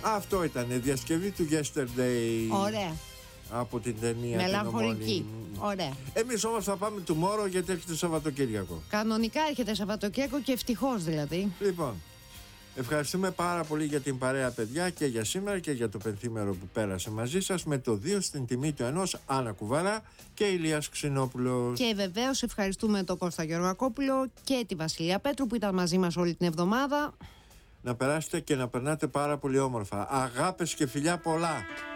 Αυτό ήταν η διασκευή του Yesterday. Ωραία. Από την ταινία μελαγχολική. Ωραία. Εμείς όμως θα πάμε tomorrow γιατί έρχεται Σαββατοκύριακο. Κανονικά έρχεται Σαββατοκύριακο και ευτυχώς δηλαδή. Λοιπόν, ευχαριστούμε πάρα πολύ για την παρέα, παιδιά, και για σήμερα και για το πενθήμερο που πέρασε μαζί σας, με το 2 στην τιμή του 1, Άννα Κουβάρα και Ηλίας Ξινόπουλος. Και βεβαίως ευχαριστούμε τον Κώστα Γεωργακόπουλο και τη Βασιλεία Πέτρου που ήταν μαζί μας όλη την εβδομάδα. Να περάσετε και να περνάτε πάρα πολύ όμορφα. Αγάπες και φιλιά πολλά.